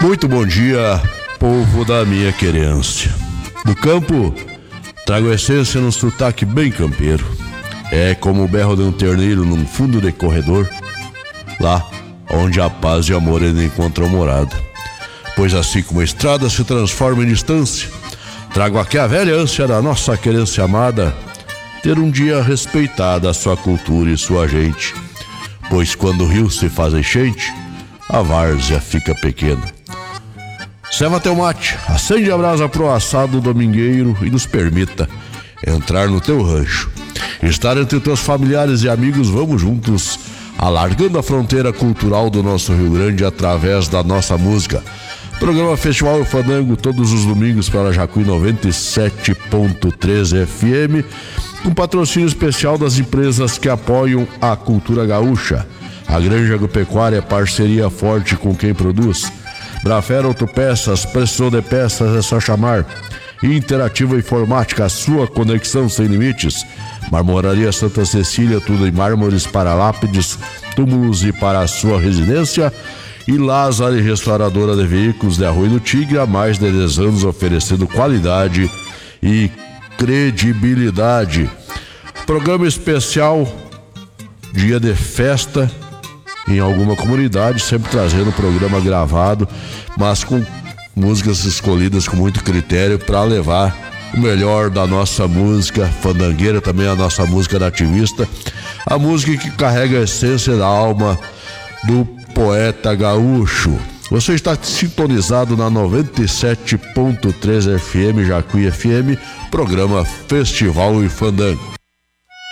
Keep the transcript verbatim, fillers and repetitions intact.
Muito bom dia, povo da minha querência. Do campo, trago essência num sotaque bem campeiro. É como o berro de um terneiro num fundo de corredor, lá onde a paz e amor ainda encontram morada. Pois assim como a estrada se transforma em distância, trago aqui a velha ânsia da nossa querência amada, ter um dia respeitada a sua cultura e sua gente. Pois quando o rio se faz enchente, a várzea fica pequena. Ceva teu mate, acende a brasa pro assado domingueiro e nos permita entrar no teu rancho. Estar entre teus familiares e amigos, vamos juntos, alargando a fronteira cultural do nosso Rio Grande através da nossa música. Programa Festival e Fandango todos os domingos para Jacuí noventa e sete ponto três F M, com patrocínio especial das empresas que apoiam a cultura gaúcha. A Granja Agropecuária é parceria forte com quem produz. Brafera Autopeças, precisou de peças é só chamar. Interativa Informática, sua conexão sem limites. Marmoraria Santa Cecília, tudo em mármores para lápides, túmulos e para a sua residência. E Lázaro, restauradora de veículos de Arroio do Tigre, há mais de dez anos oferecendo qualidade e credibilidade. Programa especial, dia de festa em alguma comunidade, sempre trazendo programa gravado, mas com músicas escolhidas com muito critério para levar o melhor da nossa música fandangueira, também a nossa música nativista, a música que carrega a essência da alma do poeta gaúcho. Você está sintonizado na noventa e sete ponto três F M, Jacuí F M, programa Festival e Fandango.